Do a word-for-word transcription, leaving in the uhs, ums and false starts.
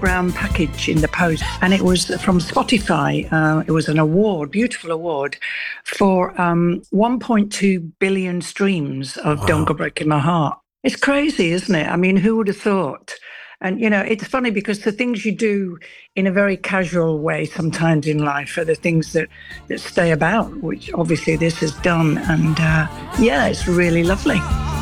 brown package in the post, and it was from Spotify. Uh, it was an award, beautiful award, for um, one point two billion streams of Wow. Don't Go Breaking My Heart. It's crazy, isn't it? I mean, who would have thought? And, you know, it's funny because the things you do in a very casual way sometimes in life are the things that, that stay about, which obviously this has done. And uh, yeah, it's really lovely.